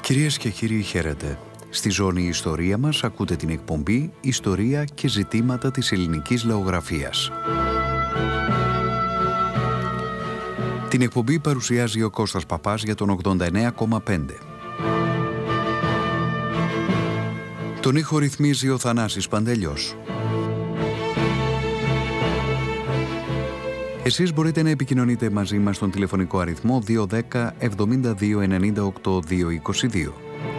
Κυρίες και κύριοι, χαίρετε. Στη ζώνη Ιστορία μας ακούτε την εκπομπή «Ιστορία και ζητήματα της ελληνικής λαογραφίας». Την εκπομπή παρουσιάζει ο Κώστας Παπάς για τον 89,5. Τον ήχο ρυθμίζει ο Θανάσης Παντελιός. Εσείς μπορείτε να επικοινωνείτε μαζί μας στον τηλεφωνικό αριθμό 210 72 98 222.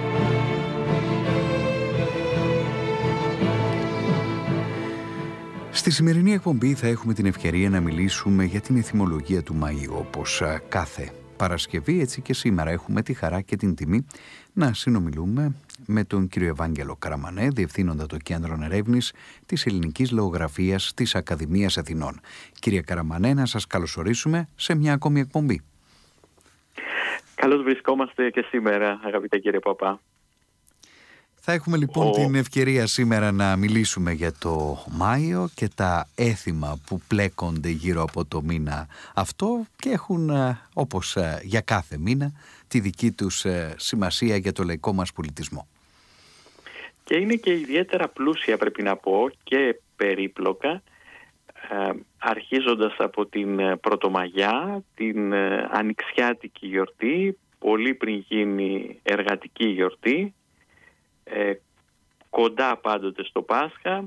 Στη σημερινή εκπομπή θα έχουμε την ευκαιρία να μιλήσουμε για την εθιμολογία του Μαΐου, όπως κάθε Παρασκευή, έτσι και σήμερα έχουμε τη χαρά και την τιμή να συνομιλούμε με τον κύριο Ευάγγελο Καραμανέ, Διευθύνοντα το Κέντρο Ερεύνης της Ελληνικής Λαογραφίας της Ακαδημίας Αθηνών. Κύριε Καραμανέ, να σας καλωσορίσουμε σε μια ακόμη εκπομπή. Καλώς βρισκόμαστε και σήμερα, αγαπητέ κύριε Παπά. Θα έχουμε λοιπόν την ευκαιρία σήμερα να μιλήσουμε για το Μάιο και τα έθιμα που πλέκονται γύρω από το μήνα αυτό και έχουν, όπως για κάθε μήνα, τη δική τους σημασία για το λαϊκό μας πολιτισμό. Και είναι και ιδιαίτερα πλούσια, πρέπει να πω, και περίπλοκα, αρχίζοντας από την Πρωτομαγιά, την Ανοιξιάτικη γιορτή, πολύ πριν γίνει εργατική γιορτή, κοντά πάντοτε στο Πάσχα,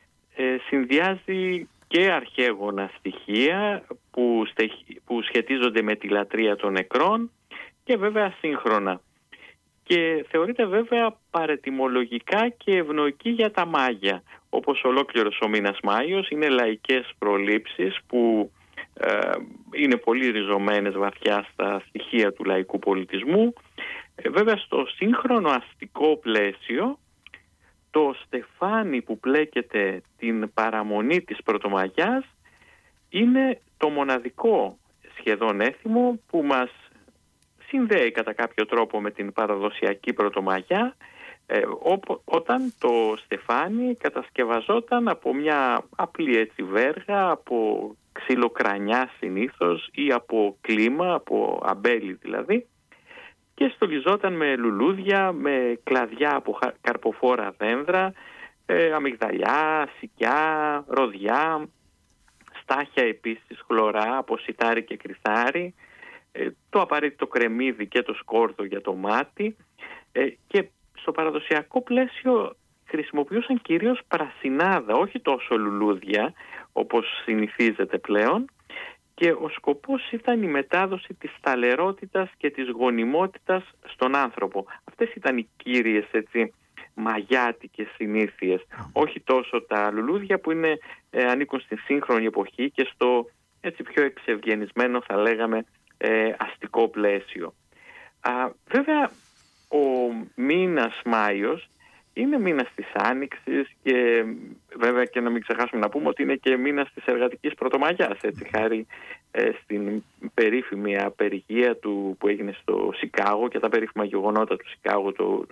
συνδυάζει και αρχαίγωνα στοιχεία που σχετίζονται με τη λατρεία των νεκρών και βέβαια σύγχρονα. Και θεωρείται βέβαια παρετιμολογικά και ευνοϊκή για τα μάγια. Όπως ολόκληρος ο μήνας Μάιος είναι λαϊκές προλήψεις που είναι πολύ ριζωμένες βαθιά στα στοιχεία του λαϊκού πολιτισμού. Βέβαια στο σύγχρονο αστικό πλαίσιο το στεφάνι που πλέκεται την παραμονή της Πρωτομαγιάς είναι το μοναδικό σχεδόν έθιμο που μας συνδέει κατά κάποιο τρόπο με την παραδοσιακή Πρωτομαγιά, όταν το στεφάνι κατασκευαζόταν από μια απλή έτσι βέργα, από ξυλοκρανιά συνήθως ή από κλίμα, από αμπέλι δηλαδή, και στολιζόταν με λουλούδια, με κλαδιά από καρποφόρα δένδρα, αμυγδαλιά, σικιά, ροδιά, στάχια επίσης χλωρά από σιτάρι και κρυθάρι, το απαραίτητο κρεμμύδι και το σκόρδο για το μάτι, και στο παραδοσιακό πλαίσιο χρησιμοποιούσαν κυρίως πρασινάδα, όχι τόσο λουλούδια όπως συνηθίζεται πλέον, και ο σκοπός ήταν η μετάδοση της σταλερότητας και της γονιμότητας στον άνθρωπο. Αυτές ήταν οι κύριες έτσι μαγιάτικες συνήθειες, όχι τόσο τα λουλούδια που ανήκουν στη σύγχρονη εποχή και στο έτσι πιο εξευγενισμένο θα λέγαμε αστικό πλαίσιο. Βέβαια ο μήνας Μάιος είναι μήνας της Άνοιξης και βέβαια και να μην ξεχάσουμε να πούμε ότι είναι και μήνας της εργατικής Πρωτομαγιάς, έτσι, χάρη στην περίφημη απεργία που έγινε στο Σικάγο και τα περίφημα γεγονότα του Σικάγο το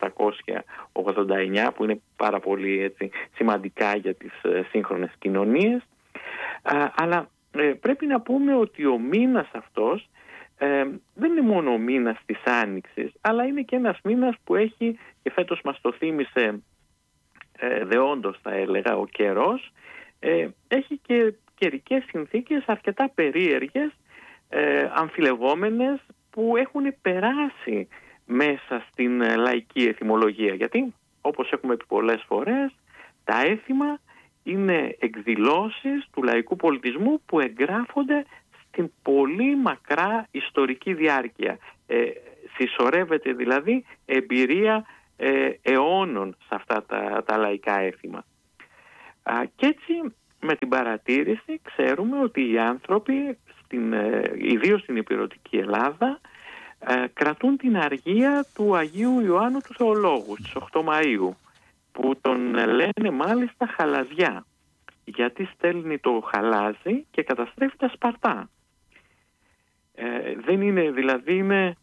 1889, που είναι πάρα πολύ έτσι, σημαντικά για τις σύγχρονες κοινωνίες. Αλλά πρέπει να πούμε ότι ο μήνας αυτός δεν είναι μόνο ο μήνας της Άνοιξης, αλλά είναι και ένας μήνας που έχει, και φέτος μας το θύμισε δεόντως θα έλεγα ο καιρός, έχει και καιρικές συνθήκες αρκετά περίεργες, αμφιλεγόμενες, που έχουν περάσει μέσα στην λαϊκή εθιμολογία. Γιατί, όπως έχουμε πει πολλές φορές, τα έθιμα είναι εκδηλώσεις του λαϊκού πολιτισμού που εγγράφονται στην πολύ μακρά ιστορική διάρκεια. Συσσωρεύεται δηλαδή εμπειρία αιώνων σε αυτά τα λαϊκά έθιμα. Και έτσι με την παρατήρηση ξέρουμε ότι οι άνθρωποι, ιδίως στην ηπειρωτική Ελλάδα, κρατούν την αργία του Αγίου Ιωάννου του Θεολόγου στις 8 Μαΐου, που τον λένε μάλιστα χαλαζιά, γιατί στέλνει το χαλάζι και καταστρέφει τα σπαρτά. Δεν είναι, δηλαδή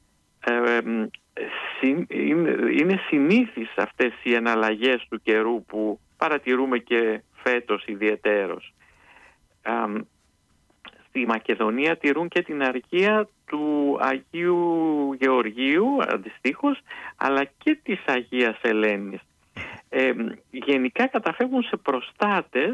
είναι συνήθεις αυτές οι εναλλαγές του καιρού που παρατηρούμε και φέτος ιδιαιτέρως. στη Μακεδονία τηρούν και την αργία του Αγίου Γεωργίου αντιστοίχως, αλλά και της Αγίας Ελένης. Γενικά καταφεύγουν σε προστάτες,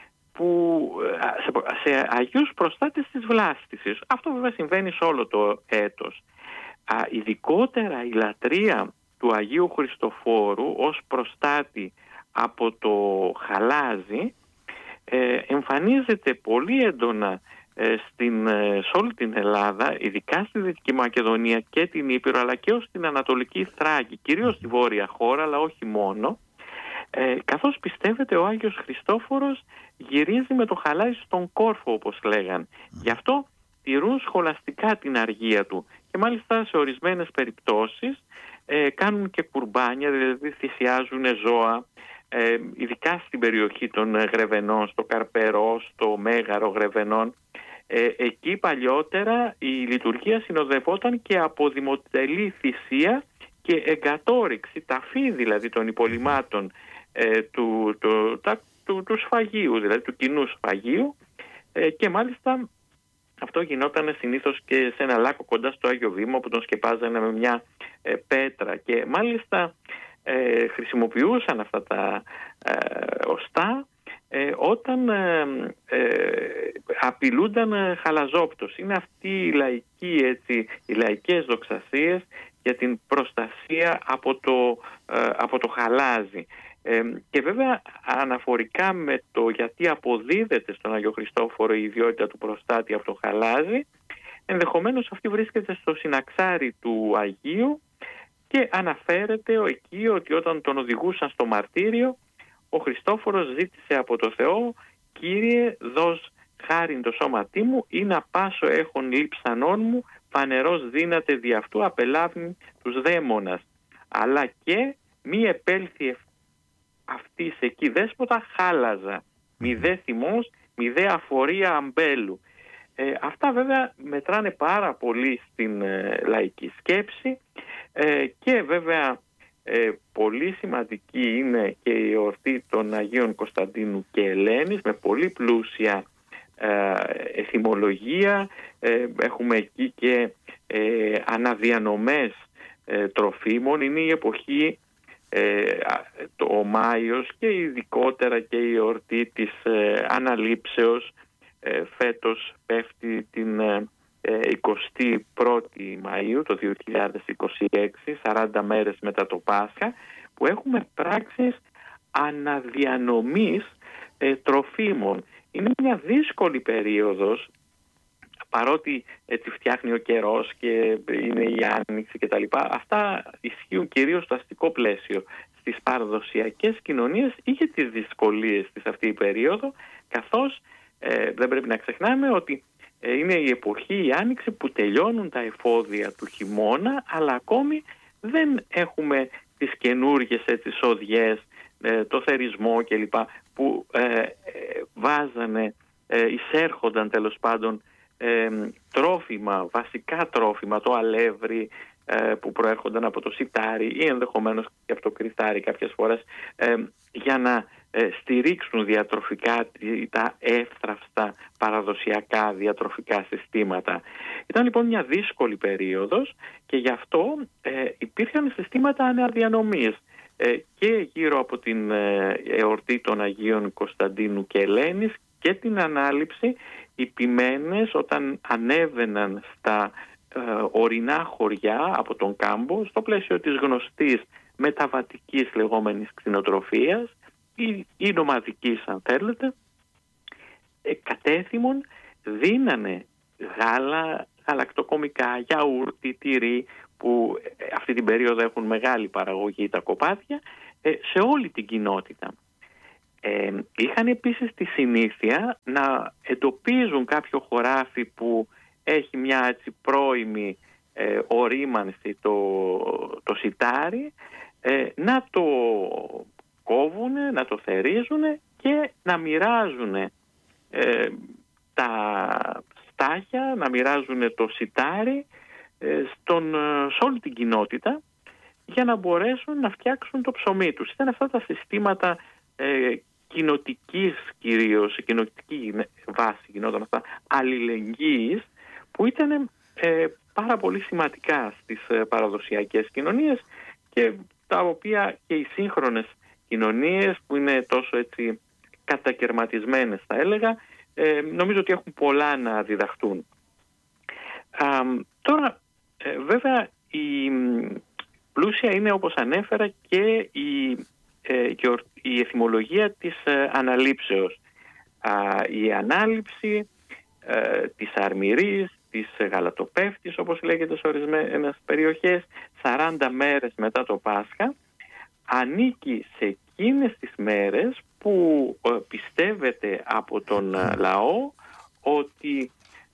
σε αγίους προστάτες της βλάστησης. Αυτό βέβαια συμβαίνει σε όλο το έτος. Ειδικότερα η λατρεία του Αγίου Χριστοφόρου ως προστάτη από το χαλάζι εμφανίζεται πολύ έντονα σε όλη την Ελλάδα, ειδικά στη Δυτική Μακεδονία και την Ήπειρο, αλλά και ως την Ανατολική Θράκη, κυρίως στη βόρεια χώρα, αλλά όχι μόνο, καθώς πιστεύετε ο Άγιος Χριστόφορος γυρίζει με το χαλάζι στον κόρφο, όπως λέγαν. Γι' αυτό τηρούν σχολαστικά την αργία του και μάλιστα σε ορισμένες περιπτώσεις κάνουν και κουρμπάνια, δηλαδή θυσιάζουν ζώα, ειδικά στην περιοχή των Γρεβενών, στο Καρπερό, στο Μέγαρο Γρεβενών. Εκεί παλιότερα η λειτουργία συνοδευόταν και από δημοτελή θυσία και εγκατόρυξη, ταφή δηλαδή των υπολειμμάτων του σφαγείου, δηλαδή του κοινού σφαγείου, και μάλιστα αυτό γινόταν συνήθως και σε ένα λάκκο κοντά στο Άγιο Βήμα που τον σκεπάζανε με μια πέτρα, και μάλιστα χρησιμοποιούσαν αυτά τα οστά όταν απειλούνταν χαλαζόπτωση. Είναι αυτή η λαϊκή, οι λαϊκές δοξασίες για την προστασία από το χαλάζι. Και βέβαια αναφορικά με το γιατί αποδίδεται στον Άγιο Χριστόφορο η ιδιότητα του προστάτη από το χαλάζι, ενδεχομένως αυτή βρίσκεται στο συναξάρι του Αγίου και αναφέρεται εκεί ότι όταν τον οδηγούσαν στο μαρτύριο, ο Χριστόφορος ζήτησε από το Θεό: «Κύριε, δώσ' χάριν το σώματί μου, ή να πάσω έχων λείψανών μου, φανερός δύναται δι' αυτού απελάβει τους δαίμονας. Αλλά και μη επέλθει αυτής εκεί δέσποτα χάλαζα, μη δε θυμός, μη δε αφορία αμπέλου». Αυτά βέβαια μετράνε πάρα πολύ στην λαϊκή σκέψη, και βέβαια πολύ σημαντική είναι και η εορτή των Αγίων Κωνσταντίνου και Ελένης, με πολύ πλούσια εθιμολογία. Έχουμε εκεί και αναδιανομές τροφίμων. Είναι η εποχή, ο Μάιος, και ειδικότερα και η εορτή της Αναλήψεως. Φέτος πέφτει την 21η Μαΐου το 2026, 40 μέρες μετά το Πάσχα, που έχουμε πράξεις αναδιανομής τροφίμων. Είναι μια δύσκολη περίοδος, παρότι έτσι φτιάχνει ο καιρός και είναι η άνοιξη και τα λοιπά. Αυτά ισχύουν κυρίως στο αστικό πλαίσιο. Στις παραδοσιακές κοινωνίες είχε τις δυσκολίες της αυτή η περίοδο, καθώς δεν πρέπει να ξεχνάμε ότι είναι η εποχή, η άνοιξη, που τελειώνουν τα εφόδια του χειμώνα, αλλά ακόμη δεν έχουμε τις καινούργιες σοδιές, το θερισμό κλπ, που βάζανε, εισέρχονταν τέλος πάντων τρόφιμα, βασικά τρόφιμα, το αλεύρι που προέρχονταν από το σιτάρι ή ενδεχομένως και από το κρυθάρι κάποιες φορές, για να στηρίξουν διατροφικά τα εύθραυστα παραδοσιακά διατροφικά συστήματα. Ήταν λοιπόν μια δύσκολη περίοδος, και γι' αυτό υπήρχαν συστήματα αναδιανομής και γύρω από την εορτή των Αγίων Κωνσταντίνου και Ελένης και την Ανάληψη. Οι ποιμένες, όταν ανέβαιναν στα ορεινά χωριά από τον κάμπο, στο πλαίσιο της γνωστής μεταβατικής λεγόμενης κτηνοτροφίας ή νομαδικής αν θέλετε, κατέθιμον δίνανε γάλα, γαλακτοκομικά, γιαούρτι, τυρί, που αυτή την περίοδο έχουν μεγάλη παραγωγή τα κοπάδια, σε όλη την κοινότητα. Είχαν επίσης τη συνήθεια να εντοπίζουν κάποιο χωράφι που έχει μια έτσι πρώιμη ορίμανση, το σιτάρι, να το κόβουνε, να το θερίζουνε και να μοιράζουνε τα στάχια, να μοιράζουνε το σιτάρι σε όλη την κοινότητα, για να μπορέσουν να φτιάξουν το ψωμί τους. Ήταν αυτά τα συστήματα κοινοτικής κυρίως, σε κοινοτική βάση γινόταν αυτά, αλληλεγγύης, που ήταν πάρα πολύ σημαντικά στις παραδοσιακές κοινωνίες και τα οποία και οι σύγχρονες κοινωνίες που είναι τόσο έτσι κατακερματισμένες, θα έλεγα, νομίζω ότι έχουν πολλά να διδαχτούν. Τώρα βέβαια η πλούσια είναι, όπως ανέφερα, και η εθιμολογία της αναλήψεως. Η ανάληψη της αρμυρής, της γαλατοπέφτης, όπως λέγεται σε ορισμένες περιοχές, 40 μέρες μετά το Πάσχα, ανήκει σε εκείνες τις μέρες που πιστεύεται από τον λαό ότι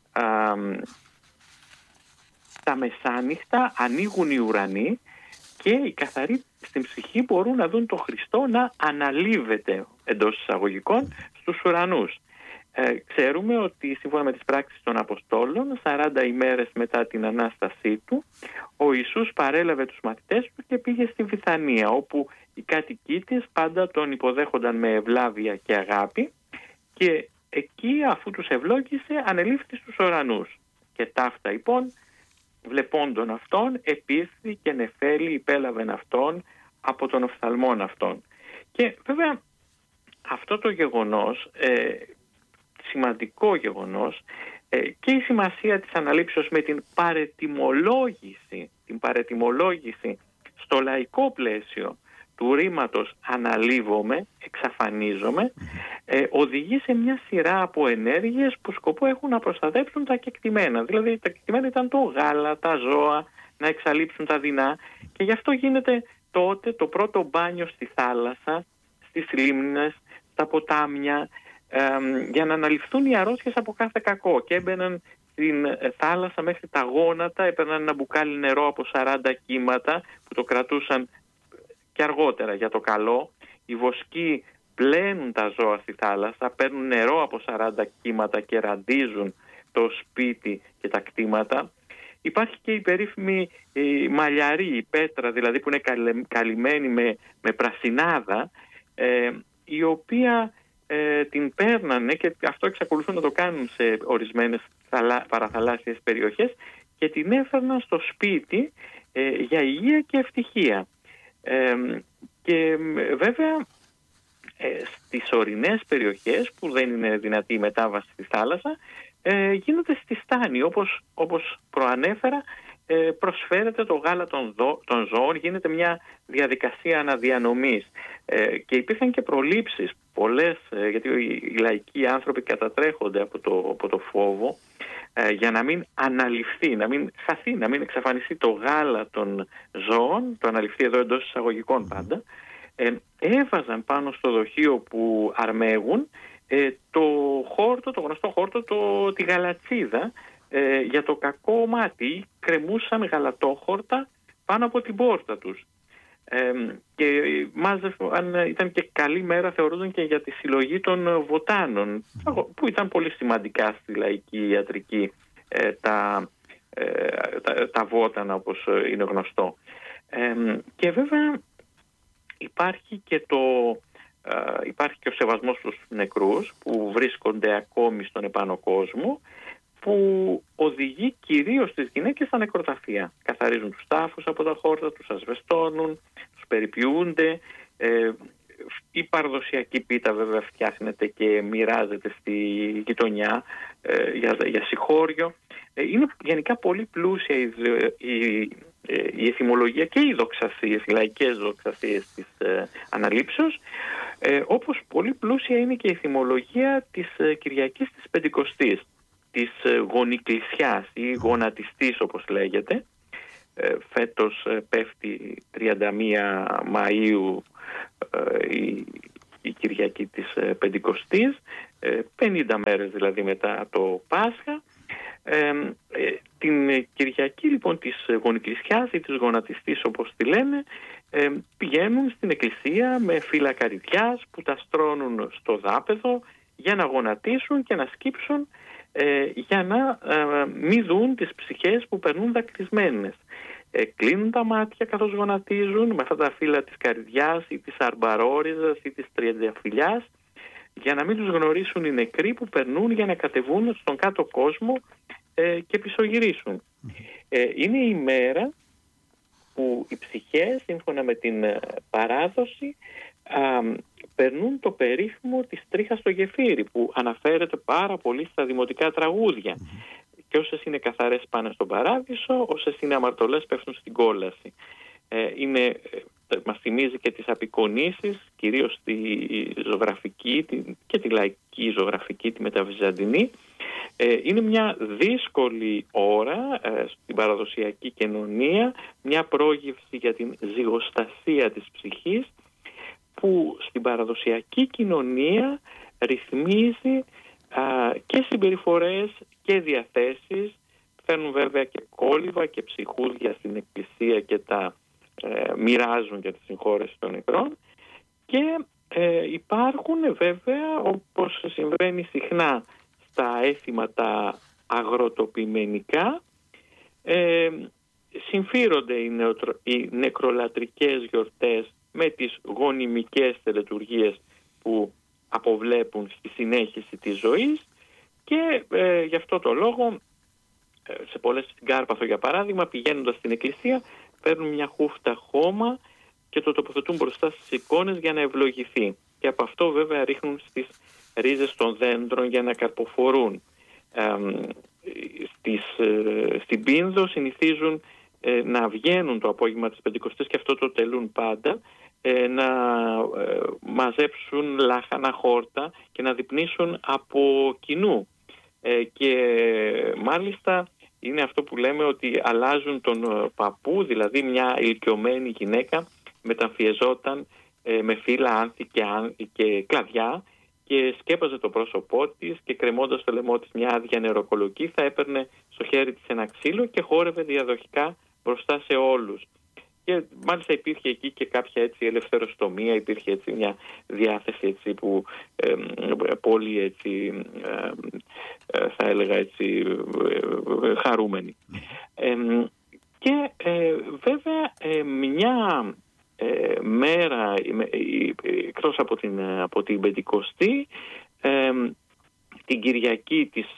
τα μεσάνυχτα ανοίγουν οι ουρανοί και οι καθαροί στην ψυχή μπορούν να δουν τον Χριστό να αναλύβεται, εντός εισαγωγικών, στους ουρανούς. Ξέρουμε ότι σύμφωνα με τις πράξεις των Αποστόλων, 40 ημέρες μετά την Ανάστασή του, ο Ιησούς παρέλαβε τους μαθητές του και πήγε στη Βηθανία, όπου οι κάτοικοί της πάντα τον υποδέχονταν με ευλάβεια και αγάπη, και εκεί, αφού τους ευλόγησε, ανελήφθη στους ουρανούς. Και ταύτα λοιπόν, βλεπόντων αυτόν, επήρθη και νεφέλη υπέλαβεν αυτόν από τον οφθαλμόν αυτόν. Και βέβαια αυτό το γεγονός, σημαντικό γεγονός, και η σημασία της αναλήψεως με την παρετιμολόγηση στο λαϊκό πλαίσιο του ρήματος αναλύβομαι, εξαφανίζομαι, οδηγεί σε μια σειρά από ενέργειες που σκοπό έχουν να προστατεύσουν τα κεκτημένα. Δηλαδή τα κεκτημένα ήταν το γάλα, τα ζώα, να εξαλείψουν τα δεινά, και γι' αυτό γίνεται τότε το πρώτο μπάνιο στη θάλασσα, στις λίμνες, στα ποτάμια, για να αναλυφθούν οι αρρώστιες από κάθε κακό, και έμπαιναν στην θάλασσα μέχρι τα γόνατα, έπαιρναν ένα μπουκάλι νερό από 40 κύματα που το κρατούσαν και αργότερα για το καλό. Οι βοσκοί πλένουν τα ζώα στη θάλασσα, παίρνουν νερό από 40 κύματα και ραντίζουν το σπίτι και τα κτήματα. Υπάρχει και η περίφημη μαλλιαρή, η πέτρα δηλαδή, που είναι καλυμμένη με πρασινάδα, η οποία την παίρνανε, και αυτό εξακολουθούν να το κάνουν σε ορισμένες παραθαλάσσιες περιοχές, και την έφερναν στο σπίτι για υγεία και ευτυχία. Και βέβαια στις ορεινές περιοχές που δεν είναι δυνατή η μετάβαση στη θάλασσα, γίνονται στη στάνη, όπως προανέφερα, προσφέρεται το γάλα των ζώων, γίνεται μια διαδικασία αναδιανομής, και υπήρχαν και προλήψεις πολλές, γιατί οι λαϊκοί άνθρωποι κατατρέχονται από το φόβο, για να μην αναλυφθεί, να μην χαθεί, να μην εξαφανιστεί το γάλα των ζώων, το αναλυφθεί εδώ εντός εισαγωγικών πάντα, έβαζαν πάνω στο δοχείο που αρμέγουν το γνωστό χόρτο, τη γαλατσίδα, για το κακό μάτι. Κρεμούσαν γαλατόχορτα πάνω από την πόρτα τους, και μάζευαν, ήταν και καλή μέρα, θεωρούνταν και για τη συλλογή των βοτάνων, που ήταν πολύ σημαντικά στη λαϊκή ιατρική, τα βότανα, όπως είναι γνωστό. Και βέβαια υπάρχει και ο σεβασμός στους νεκρούς που βρίσκονται ακόμη στον επάνω κόσμο, που οδηγεί κυρίως τις γυναίκες στα νεκροταφεία. Καθαρίζουν τους τάφους από τα χόρτα, τους ασβεστώνουν, τους περιποιούνται. Η παραδοσιακή πίτα βέβαια φτιάχνεται και μοιράζεται στη γειτονιά για συγχώριο. Είναι γενικά πολύ πλούσια η εθιμολογία και οι δοξασίες, οι λαϊκές δοξασίες της αναλήψεως, όπως πολύ πλούσια είναι και η εθιμολογία της Κυριακής της Πεντηκοστής, της γονικλησιάς ή γονατιστής, όπως λέγεται. Φέτος πέφτει 31 Μαΐου η Κυριακή της Πεντηκοστής, 50 μέρες δηλαδή μετά το Πάσχα. Την Κυριακή λοιπόν της γονικλησιάς ή της γονατιστής, όπως τη λένε, πηγαίνουν στην εκκλησία με φύλλα καρυδιάς που τα στρώνουν στο δάπεδο για να γονατίσουν και να σκύψουν, για να μην δουν τις ψυχές που περνούν δακρυσμένες. Κλείνουν τα μάτια καθώς γονατίζουν με αυτά τα φύλλα της καρυδιάς ή της αρμπαρόριζας ή της τριανταφυλλιάς, για να μην τους γνωρίσουν οι νεκροί που περνούν για να κατεβούν στον κάτω κόσμο και πισωγυρίσουν. Είναι η μέρα που οι ψυχές, σύμφωνα με την παράδοση, περνούν το περίφημο της τρίχας στο γεφύρι, που αναφέρεται πάρα πολύ στα δημοτικά τραγούδια. Και όσες είναι καθαρές πάνε στον παράδεισο, όσες είναι αμαρτωλές πέφτουν στην κόλαση. Μας θυμίζει και τις απεικονίσεις, κυρίως τη ζωγραφική και τη λαϊκή ζωγραφική, τη μεταβυζαντινή. Είναι μια δύσκολη ώρα στην παραδοσιακή κοινωνία, μια πρόγευση για την ζυγοστασία της ψυχής, που στην παραδοσιακή κοινωνία ρυθμίζει και συμπεριφορές και διαθέσεις. Φέρνουν βέβαια και κόλληβα και ψυχούδια στην εκκλησία και τα μοιράζουν για τη συγχώρεση των νεκρών, και υπάρχουν βέβαια, όπως συμβαίνει συχνά στα έθιμα τα αγροτοπιμενικά, συμφίρονται οι νεκρολατρικές γιορτές με τις γονιμικές τελετουργίες που αποβλέπουν στη συνέχιση της ζωής, και γι' αυτό το λόγο σε πολλές, στην Κάρπαθο για παράδειγμα, πηγαίνοντας στην εκκλησία, παίρνουν μια χούφτα χώμα και το τοποθετούν μπροστά στις εικόνες για να ευλογηθεί. Και από αυτό βέβαια ρίχνουν στις ρίζες των δέντρων για να καρποφορούν. Στην Πίνδο συνηθίζουν να βγαίνουν το απόγευμα της Πεντηκοστής, και αυτό το τελούν πάντα, να μαζέψουν λάχανα χόρτα και να δειπνήσουν από κοινού. Και μάλιστα είναι αυτό που λέμε ότι αλλάζουν τον παππού, δηλαδή μια ηλικιωμένη γυναίκα μεταμφιεζόταν με φύλλα, άνθη και κλαδιά, και σκέπαζε το πρόσωπό της και κρεμώντας το λαιμό της μια άδεια νεροκολοκή, θα έπαιρνε στο χέρι της ένα ξύλο και χόρευε διαδοχικά μπροστά σε όλους. Και μάλιστα υπήρχε εκεί και κάποια έτσι ελευθεροστομία, υπήρχε έτσι μια διάθεση έτσι που πολύ έτσι θα έλεγα έτσι χαρούμενη. Και βέβαια μια μέρα εκτός από την Πεντηκοστή, την Κυριακή της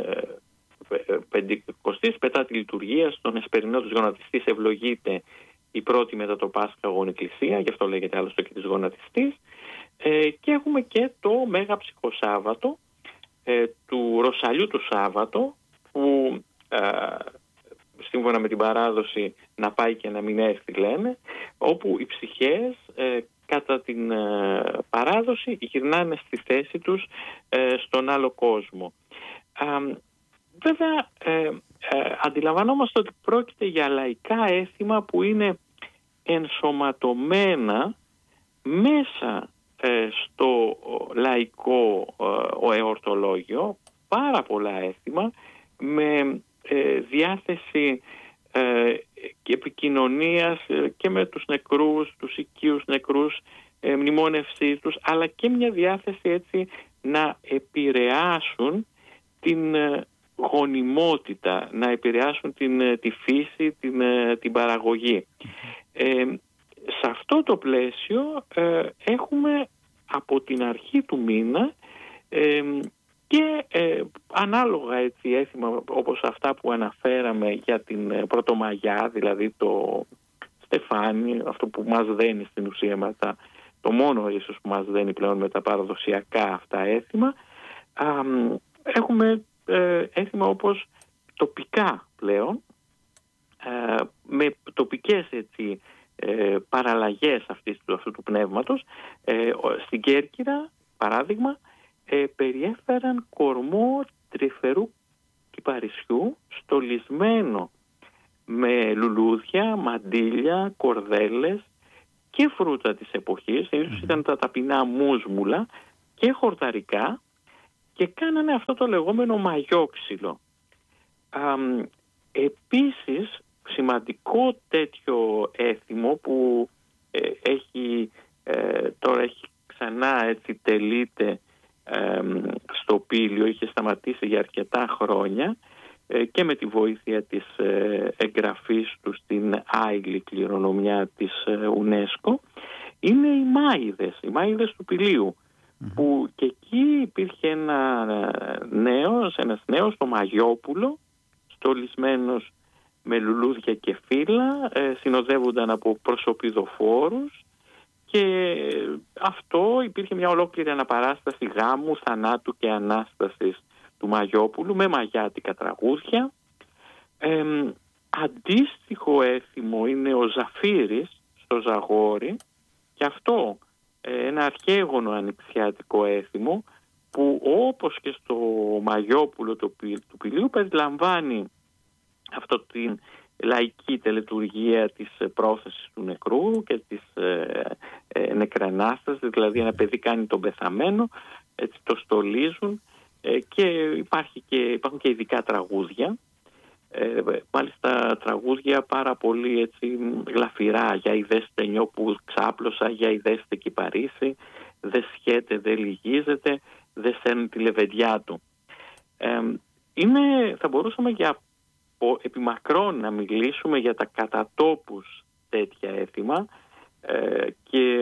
Πεντηκοστής, μετά τη λειτουργία στον εσπερινό της γονατιστής, ευλογείται η πρώτη μετά το Πάσχα γονεκκλησία, γι' αυτό λέγεται άλλωστε και της γονατιστής, και έχουμε και το Μέγα Ψυχοσάββατο, του Ρωσαλιού του Σάββατο, που σύμφωνα με την παράδοση να πάει και να μην έρθει λένε, όπου οι ψυχές κατά την παράδοση γυρνάνε στη θέση τους στον άλλο κόσμο. Βέβαια αντιλαμβανόμαστε ότι πρόκειται για λαϊκά έθιμα που είναι ενσωματωμένα μέσα στο λαϊκό εορτολόγιο, πάρα πολλά έθιμα με διάθεση και επικοινωνίας και με τους νεκρούς, τους οικείους νεκρούς, μνημόνευσή τους, αλλά και μια διάθεση έτσι να επηρεάσουν την γονιμότητα, να επηρεάσουν τη φύση, την παραγωγή. Σε αυτό το πλαίσιο έχουμε από την αρχή του μήνα και ανάλογα έτσι έθιμα όπως αυτά που αναφέραμε για την Πρωτομαγιά, δηλαδή το στεφάνι, αυτό που μας δένει στην ουσία μετά, το μόνο ίσως που μας δένει πλέον με τα παραδοσιακά αυτά έθιμα. Έχουμε έθιμα όπως τοπικά πλέον, με τοπικές έτσι παραλλαγές αυτού του πνεύματος. Στην Κέρκυρα, παράδειγμα, περιέφεραν κορμό τρυφερού κυπαρισιού στολισμένο με λουλούδια, μαντήλια, κορδέλες και φρούτα της εποχής. Ίσως ήταν τα ταπεινά μούσμουλα και χορταρικά, και κάνανε αυτό το λεγόμενο μαγιόξυλο. Επίσης σημαντικό τέτοιο έθιμο που τώρα έχει ξανά έτσι τελείται στο Πήλιο, είχε σταματήσει για αρκετά χρόνια και με τη βοήθεια της εγγραφής του στην άειλη κληρονομιά της UNESCO, είναι οι μάιδες του Πηλίου, που και εκεί υπήρχε ένας νέος, το Μαγιόπουλο, στολισμένος με λουλούδια και φύλλα, συνοδεύονταν από προσωπιδοφόρους, και αυτό υπήρχε μια ολόκληρη αναπαράσταση γάμου, θανάτου και ανάστασης του Μαγιόπουλου με μαγιάτικα τραγούδια. Αντίστοιχο έθιμο είναι ο Ζαφύρης στο Ζαγόρι, και αυτό ένα αρχαίγωνο ανοιξιάτικο έθιμο που, όπως και στο Μαγιόπουλο του Πηλίου, περιλαμβάνει αυτό την λαϊκή τελετουργία της πρόθεσης του νεκρού και της νεκρανάστασης, δηλαδή ένα παιδί κάνει τον πεθαμένο, έτσι το στολίζουν, και υπάρχουν και ειδικά τραγούδια, μάλιστα τραγούδια πάρα πολύ έτσι γλαφυρά, για ειδέστε νιώ που ξάπλωσα, για ειδέστε και Παρίσι, δε σχέτε, δε λυγίζεται, δε σέρνει τη λεβεντιά του. Θα μπορούσαμε επιμακρών να μιλήσουμε για τα κατατόπους τέτοια έθιμα, και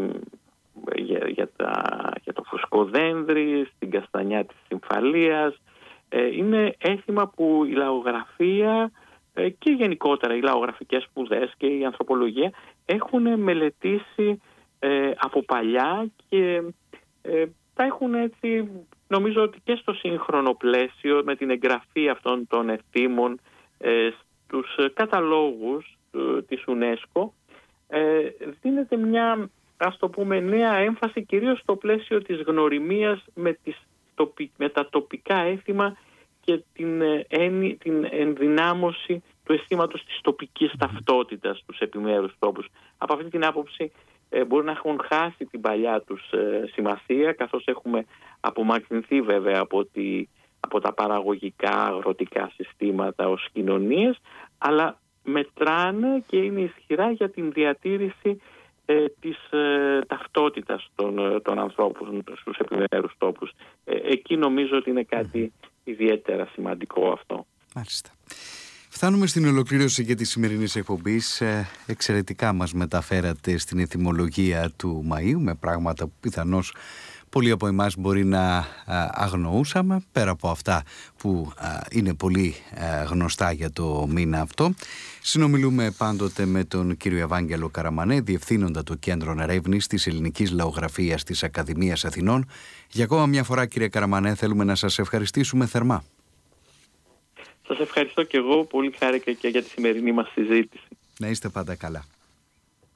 για το φουσκοδένδρι, στην καστανιά της Συμφαλίας. Είναι έθιμα που η λαογραφία και γενικότερα οι λαογραφικές σπουδές και η ανθρωπολογία έχουν μελετήσει από παλιά, και τα έχουν έτσι, νομίζω ότι και στο σύγχρονο πλαίσιο, με την εγγραφή αυτών των εθήμων στους καταλόγους της UNESCO, δίνεται μια, ας το πούμε, νέα έμφαση, κυρίως στο πλαίσιο της γνωριμίας με τα τοπικά έθιμα και την ενδυνάμωση του αισθήματος της τοπικής ταυτότητας στους επιμέρους τόπους. Από αυτή την άποψη μπορεί να έχουν χάσει την παλιά τους σημασία, καθώς έχουμε απομακρυνθεί βέβαια από τα παραγωγικά αγροτικά συστήματα ως κοινωνίες, αλλά μετράνε και είναι ισχυρά για την διατήρηση της ταυτότητας των ανθρώπων στους επιμέρους τόπους. Εκεί νομίζω ότι είναι κάτι ιδιαίτερα σημαντικό αυτό. Μάλιστα. Φτάνουμε στην ολοκλήρωση και της σημερινής εκπομπής. Εξαιρετικά μας μεταφέρατε στην εθιμολογία του Μαΐου, με πράγματα που πιθανώς πολλοί από εμάς μπορεί να αγνοούσαμε, πέρα από αυτά που είναι πολύ γνωστά για το μήνα αυτό. Συνομιλούμε πάντοτε με τον κύριο Ευάγγελο Καραμανέ, διευθύνοντα το Κέντρο Ερεύνης της Ελληνικής Λαογραφίας της Ακαδημίας Αθηνών. Για ακόμα μια φορά, κύριε Καραμανέ, θέλουμε να σας ευχαριστήσουμε θερμά. Σας ευχαριστώ και εγώ, πολύ χάρηκα και για τη σημερινή μας συζήτηση. Να είστε πάντα καλά.